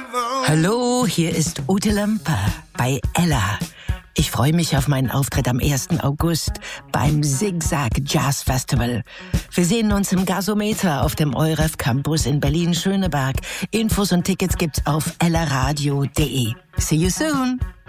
Hallo, hier ist Ute Lamper bei Ella. Ich freue mich auf meinen Auftritt am 1. August beim Zigzag Jazz Festival. Wir sehen uns im Gasometer auf dem EUREF Campus in Berlin-Schöneberg. Infos und Tickets gibt's auf ellaradio.de. See you soon!